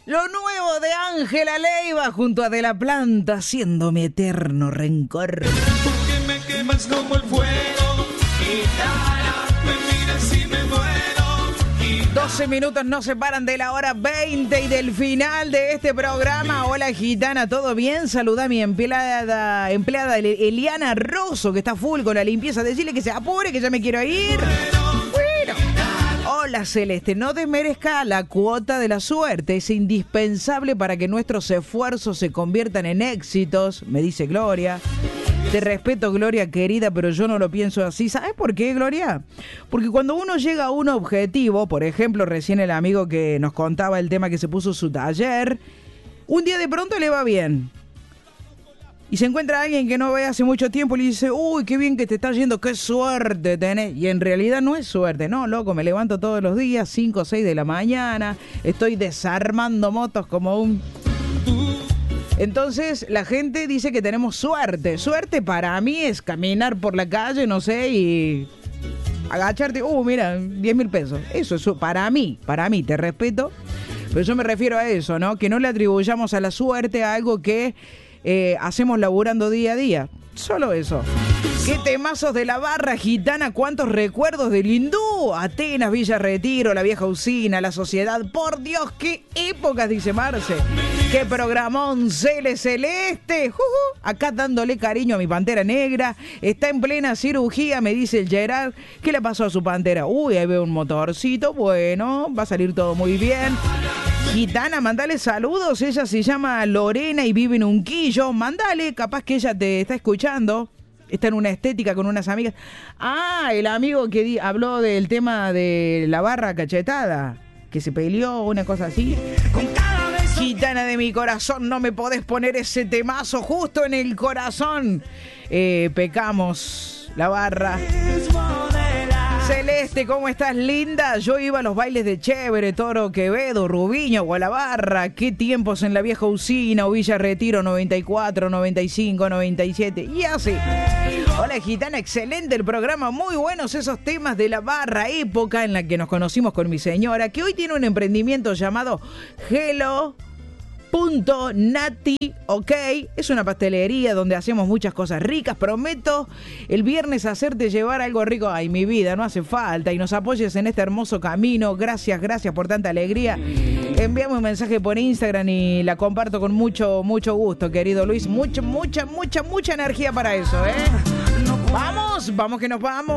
Lo nuevo de Ángela Leiva junto a De La Planta, haciendo mi eterno rencor. Tú que me quemas como el fuego, gitana, me miras y me muero, gitana. 12 minutos nos separan de la hora 20 y del final de este programa. Hola, gitana, ¿todo bien? Saluda a mi empleada Eliana Rosso, que está full con la limpieza. Decirle que se apure, que ya me quiero ir. Hola, Celeste, no desmerezca la cuota de la suerte. Es indispensable para que nuestros esfuerzos se conviertan en éxitos, me dice Gloria. Te respeto, Gloria, querida, pero yo no lo pienso así. ¿Sabes por qué, Gloria? Porque cuando uno llega a un objetivo, por ejemplo, recién el amigo que nos contaba el tema que se puso su taller, un día de pronto le va bien. Y se encuentra alguien que no ve hace mucho tiempo y le dice, uy, qué bien que te está yendo, qué suerte tenés. Y en realidad no es suerte, no, loco, me levanto todos los días, 5 o 6 de la mañana, estoy desarmando motos como un... Entonces la gente dice que tenemos suerte. Suerte para mí es caminar por la calle, no sé, y agacharte, mira, 10.000 pesos. Eso es para mí, te respeto. Pero yo me refiero a eso, ¿no? Que no le atribuyamos a la suerte a algo que... hacemos laburando día a día. Solo eso. ¿Qué temazos de la barra, gitana? ¿Cuántos recuerdos del hindú? Atenas, Villa Retiro, la vieja usina, la sociedad. Por Dios, qué épocas, dice Marce. Qué programón, Celeste. Acá dándole cariño a mi pantera negra. Está en plena cirugía, me dice el Gerard. ¿Qué le pasó a su pantera? Uy, ahí veo un motorcito. Bueno, va a salir todo muy bien. Gitana, mandale saludos. Ella se llama Lorena y vive en Unquillo. Mandale, capaz que ella te está escuchando. Está en una estética con unas amigas. Ah, el amigo que habló del tema de la barra cachetada, que se peleó, una cosa así. Gitana de mi corazón, no me podés poner ese temazo justo en el corazón. Pecamos la barra. Celeste, ¿cómo estás, linda? Yo iba a los bailes de Chévere, Toro Quevedo, Rubiño, Gualabarra. Qué tiempos en la vieja usina o Villa Retiro, 94, 95, 97 y así. Hola, gitana, excelente el programa. Muy buenos esos temas de la barra, época en la que nos conocimos con mi señora, que hoy tiene un emprendimiento llamado Hello.Nati, ok, es una pastelería donde hacemos muchas cosas ricas. Prometo el viernes hacerte llevar algo rico. Ay, mi vida, no hace falta. Y nos apoyes en este hermoso camino. Gracias por tanta alegría. Envíame un mensaje por Instagram y la comparto con mucho gusto, querido Luis. Mucha energía para eso, ¿eh? Vamos que nos vamos.